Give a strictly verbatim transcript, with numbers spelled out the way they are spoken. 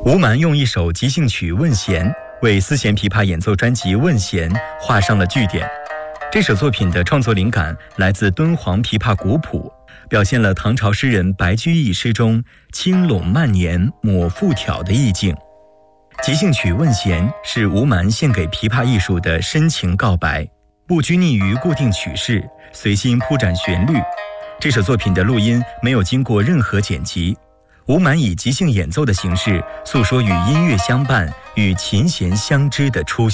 吴蛮用一首即兴曲《问弦》为丝弦琵琶演奏专辑《问弦》画上了句点。这首作品的创作灵感来自敦煌琵琶古谱，表现了唐朝诗人白居易诗中轻拢慢捻抹复挑的意境。即兴曲《问弦》是吴蛮献给琵琶艺术的深情告白，不拘泥于固定曲式，随心铺展旋律。这首作品的录音没有经过任何剪辑，吴蛮以即兴演奏的形式诉说与音乐相伴、与琴弦相知的初心。